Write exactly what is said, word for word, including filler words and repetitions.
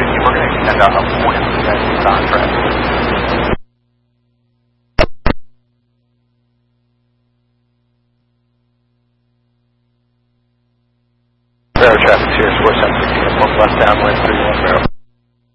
fifty, we're going to extend out a point of the contract. Barrow traffic here, four seven six, one left downwind, three one Barrow.